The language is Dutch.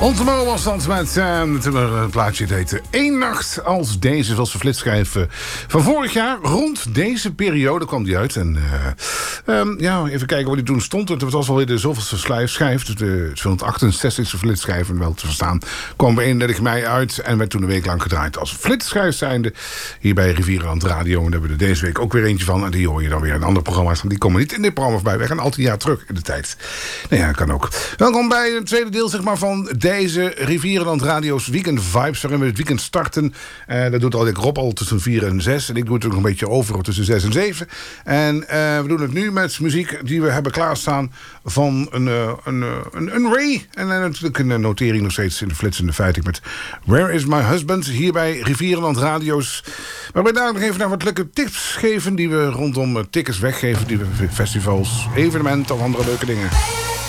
Ontmo was dat met een plaatje dat heette Eén nacht als deze, zoals de flitsschijf van vorig jaar. Rond deze periode kwam die uit. En even kijken waar die toen stond. Het was alweer de zoveelste schijf. De 268e flitsschijf, wel te verstaan. Kwam op 31 mei uit en werd toen een week lang gedraaid als flitsschijf zijnde. Hier bij Rivierenland Radio. En daar hebben we er deze week ook weer eentje van. En die hoor je dan weer in andere programma's. Die komen niet in dit programma voorbij. We gaan altijd een jaar terug in de tijd. Nou ja, dat kan ook. Welkom bij het tweede deel van deze Rivierenland Radio's Weekend Vibes, waarin we het weekend starten. Dat doet Rob al tussen 4 en 6. En ik doe het ook nog een beetje over tussen 6 en 7. En we doen het nu met muziek die we hebben klaarstaan van een Ray. En natuurlijk een notering nog steeds in de flitsende feiten met Where is my husband? Hier bij Rivierenland Radio's. Maar we daar nog even naar wat leuke tips geven die we rondom tickets weggeven. Die we festivals, evenementen of andere leuke dingen.